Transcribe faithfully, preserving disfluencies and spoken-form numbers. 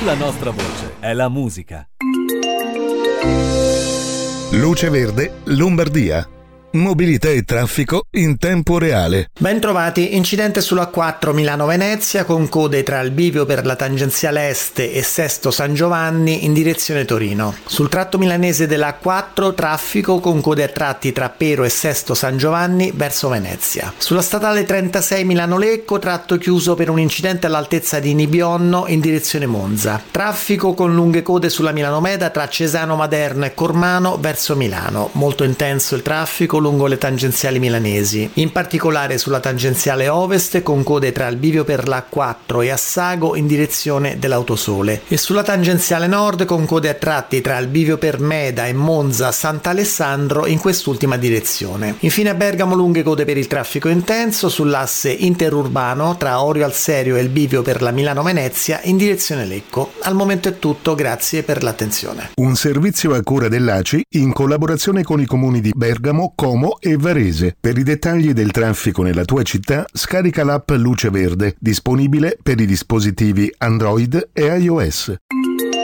La nostra voce è la musica. Luce Verde, Lombardia. Mobilità e traffico in tempo reale. Bentrovati, incidente sulla A quattro Milano-Venezia con code tra il bivio per la tangenziale est e Sesto San Giovanni in direzione Torino. Sul tratto milanese della A quattro traffico con code a tratti tra Pero e Sesto San Giovanni verso Venezia. Sulla statale trentasei Milano-Lecco tratto chiuso per un incidente all'altezza di Nibionno in direzione Monza. Traffico con lunghe code sulla Milano-Meda tra Cesano Maderno e Cormano verso Milano. Molto intenso il traffico lungo le tangenziali milanesi, in particolare sulla tangenziale ovest con code tra il bivio per la A quattro e Assago in direzione dell'Autosole e sulla tangenziale nord con code a tratti tra il bivio per Meda e Monza Sant'Alessandro in quest'ultima direzione. Infine a Bergamo lunghe code per il traffico intenso sull'asse interurbano tra Orio al Serio e il bivio per la Milano-Venezia in direzione Lecco. Al momento è tutto, grazie per l'attenzione. Un servizio a cura dell'A C I in collaborazione con i comuni di Bergamo, Como e Varese. Per i dettagli del traffico nella tua città, scarica l'app Luce Verde, disponibile per i dispositivi Android e iOS.